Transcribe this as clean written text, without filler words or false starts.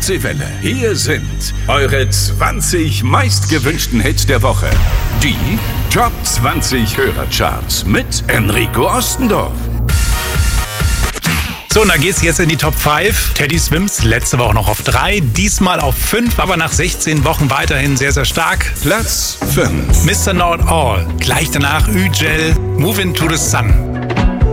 FC Welle. Hier sind eure 20 meistgewünschten Hits der Woche. Die Top 20 Hörercharts mit Enrico Ostendorf. So, und da geht's jetzt in die Top 5. Teddy Swims, letzte Woche noch auf 3, diesmal auf 5, aber nach 16 Wochen weiterhin sehr, sehr stark. Platz 5. Mr. Know It All, gleich danach Ü-Gel, Move Into the Sun.